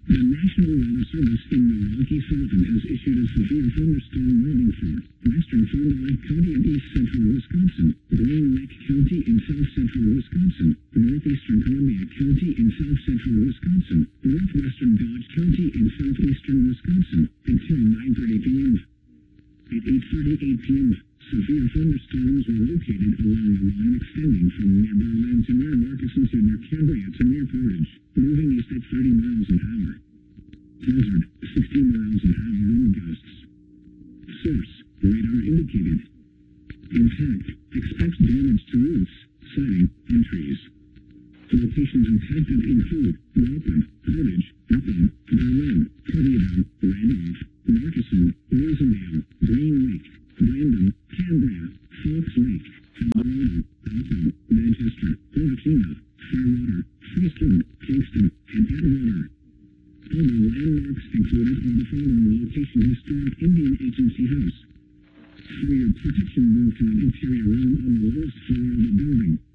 The National Weather Service in Milwaukee-Sullivan has issued a severe thunderstorm warning for western Fond du Lac County and east central Wisconsin, Green Lake County in south central Wisconsin, northeastern Columbia County in south central Wisconsin, northwestern Dodge County in southeastern Wisconsin, until 9:30 p.m. At 8:38 p.m., severe thunderstorms were located along the line extending from near Berlin to near Markesan to near Cambria to near Portage, moving east at 30 miles an hour. Hazard, 60 miles an hour wind gusts. Source, radar indicated. Impact, expect damage to roofs, siding, and trees. Locations impacted include Waltham, Portage, Upham, Berlin, Coveyville, Randolph, Markesan, Rosendale, Green Lake, Brandon, Cambria, Fox Lake, Colorado, Alton, Manchester, Orvacina, Fairwater, Freeston, Kingston, and Atwater. Other landmarks included are the following location: Historic Indian Agency House. For your protection, move to an interior room on the lowest floor of the building.